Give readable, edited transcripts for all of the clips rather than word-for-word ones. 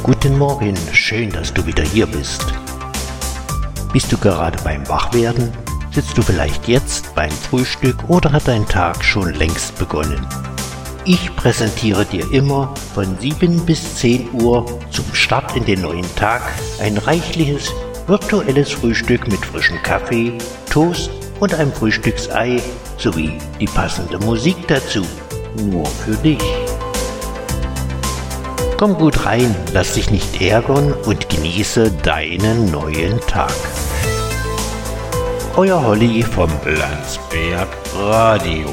Guten Morgen, schön, dass du wieder hier bist. Bist du gerade beim Wachwerden? Sitzt du vielleicht jetzt beim Frühstück oder hat dein Tag schon längst begonnen? Ich präsentiere dir immer von 7 bis 10 Uhr zum Start in den neuen Tag ein reichliches virtuelles Frühstück mit frischem Kaffee, Toast und einem Frühstücksei sowie die passende Musik dazu. Nur für dich. Komm gut rein, lass dich nicht ärgern und genieße deinen neuen Tag. Euer Holly vom Landsberg Radio.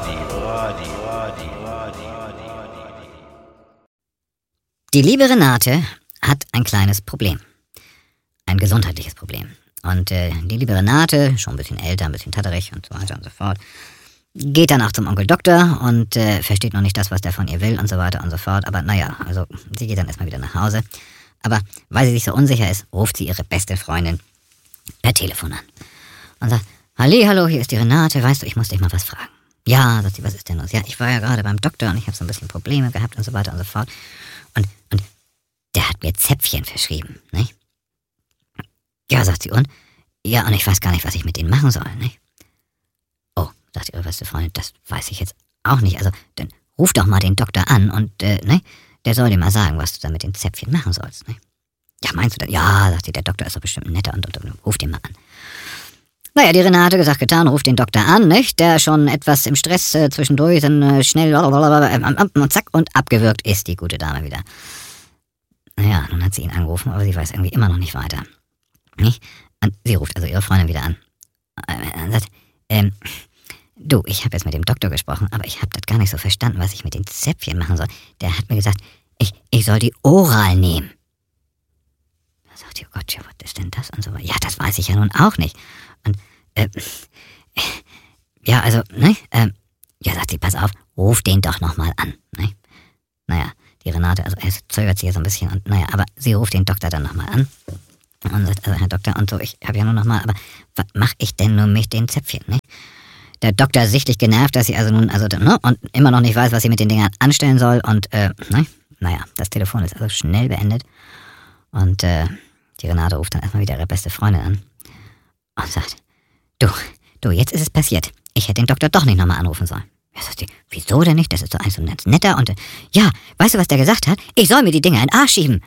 Die liebe Renate hat ein kleines Problem. Ein gesundheitliches Problem. Und die liebe Renate, schon ein bisschen älter, ein bisschen tatterig und so weiter und so fort, geht dann auch zum Onkel Doktor und versteht noch nicht das, was der von ihr will und so weiter und so fort. Aber naja, also sie geht dann erstmal wieder nach Hause. Aber weil sie sich so unsicher ist, ruft sie ihre beste Freundin per Telefon an. Und sagt, hallo, hier ist die Renate, weißt du, ich muss dich mal was fragen. Ja, sagt sie, was ist denn los? Ja, ich war ja gerade beim Doktor und ich habe so ein bisschen Probleme gehabt und so weiter und so fort. Und der hat mir Zäpfchen verschrieben, ne? Ja, sagt sie, und? Ja, und ich weiß gar nicht, was ich mit denen machen soll, ne? Oh, sagt ihre beste Freundin, das weiß ich jetzt auch nicht. Also, dann ruf doch mal den Doktor an und, ne? Der soll dir mal sagen, was du da mit den Zäpfchen machen sollst, ne? Ja, meinst du das? Ja, sagt sie, der Doktor ist doch bestimmt ein netter und ruf den mal an. Naja, die Renate gesagt, getan, ruft den Doktor an, nicht? Der schon etwas im Stress zwischendurch, dann schnell zack und abgewürgt ist die gute Dame wieder. Naja, nun hat sie ihn angerufen, aber sie weiß irgendwie immer noch nicht weiter. Nicht? Und sie ruft also ihre Freundin wieder an. Und sagt, du, ich habe jetzt mit dem Doktor gesprochen, aber ich habe das gar nicht so verstanden, was ich mit den Zäpfchen machen soll. Der hat mir gesagt, ich soll die oral nehmen. Da sagt sie, oh Gott, ja, was ist denn das? Und so. Ja, das weiß ich ja nun auch nicht. Und, ja, also, ne, ja, sagt sie, pass auf, ruf den doch nochmal an, ne? Naja, die Renate, also, es zögert sich ja so ein bisschen und, naja, aber sie ruft den Doktor dann nochmal an und sagt, also, Herr Doktor, und so, ich habe ja nur nochmal, aber was mache ich denn nun mit den Zäpfchen, ne? Der Doktor ist sichtlich genervt, dass sie also nun, also, ne, und immer noch nicht weiß, was sie mit den Dingern anstellen soll und, ne, naja, das Telefon ist also schnell beendet und, die Renate ruft dann erstmal wieder ihre beste Freundin an und sagt, du, jetzt ist es passiert. Ich hätte den Doktor doch nicht nochmal anrufen sollen. Ja, sagt sie, wieso denn nicht? Das ist doch eigentlich so ein ganz netter und, ja, weißt du, was der gesagt hat? Ich soll mir die Dinger in den Arsch schieben.